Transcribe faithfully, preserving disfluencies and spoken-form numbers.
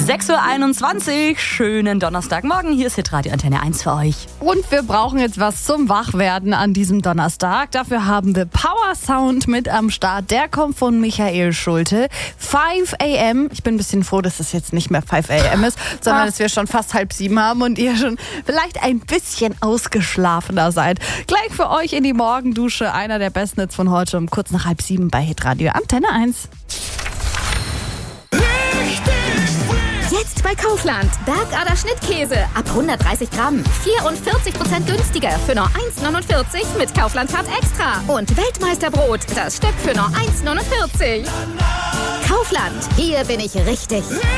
sechs Uhr einundzwanzig, schönen Donnerstagmorgen, hier ist Hitradio Antenne eins für euch. Und wir brauchen jetzt was zum Wachwerden an diesem Donnerstag. Dafür haben wir Power Sound mit am Start. Der kommt von Michael Schulte. fünf a m Ich bin ein bisschen froh, dass es jetzt nicht mehr fünf a m ist, sondern Ah. dass wir schon fast halb sieben haben und ihr schon vielleicht ein bisschen ausgeschlafener seid. Gleich für euch in die Morgendusche. Einer der besten Hits von heute um kurz nach halb sieben bei Hitradio Antenne eins. Jetzt bei Kaufland. Bergader Schnittkäse ab hundertdreißig Gramm. vierundvierzig Prozent günstiger für nur eins neunundvierzig mit Kaufland Card Extra. Und Weltmeisterbrot, das Stück für nur eins neunundvierzig. Kaufland, hier bin ich richtig.